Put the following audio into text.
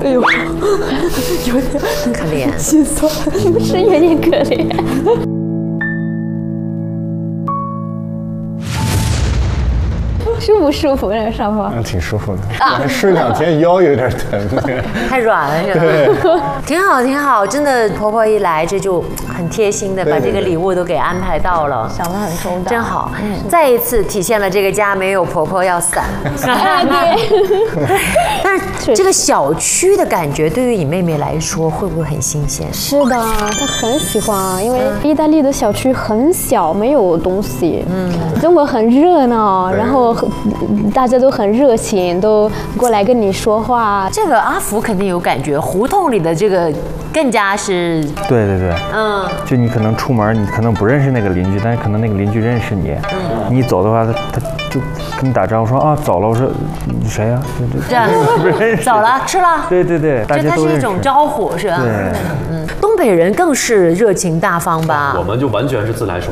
哎呦，有点可怜， 心酸， 是有点可怜。舒不舒服那个沙发？ 挺舒服的，睡2天腰有点疼。 太软了是吧？挺好挺好，真的婆婆一来这就很贴心的把这个礼物都给安排到了， 想得很周到， 真好。再一次体现了这个家没有婆婆要散。 对。 但是这个小区的感觉对于你妹妹来说会不会很新鲜？ 是的，她很喜欢，因为意大利的小区很小，没有东西。中国很热闹，然后大家都很热情，都过来跟你说话。 这个阿福肯定有感觉，胡同里的这个更加是。 对对对，就你可能出门，你可能不认识那个邻居，但是可能那个邻居认识你。你一走的话，他就跟你打招呼说啊走了。我说你谁呀？ 这样不认识。 走了吃了。 对对对，大这它是一家都认识。 种招呼是吧？ 对， 东北人更是热情大方吧？ 我们就完全是自来熟。